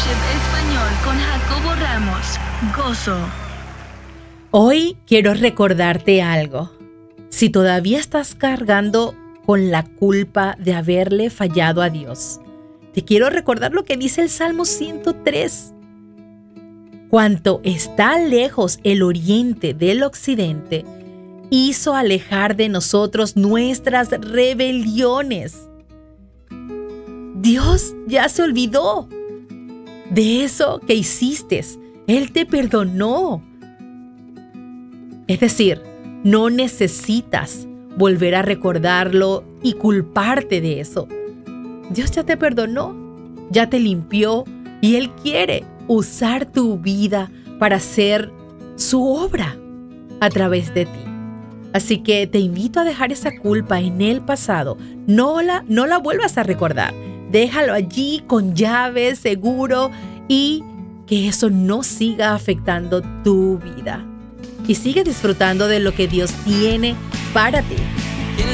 Worship Español con Jacobo Ramos. Gozo. Hoy quiero recordarte algo. Si todavía estás cargando con la culpa de haberle fallado a Dios, te quiero recordar lo que dice el Salmo 103. Cuanto está lejos el oriente del occidente, hizo alejar de nosotros nuestras rebeliones. Dios ya se olvidó de eso que hiciste. Él te perdonó. Es decir, no necesitas volver a recordarlo y culparte de eso. Dios ya te perdonó, ya te limpió y Él quiere usar tu vida para hacer su obra a través de ti. Así que te invito a dejar esa culpa en el pasado. No la vuelvas a recordar. Déjalo allí con llave, seguro, y que eso no siga afectando tu vida. Y sigue disfrutando de lo que Dios tiene para ti.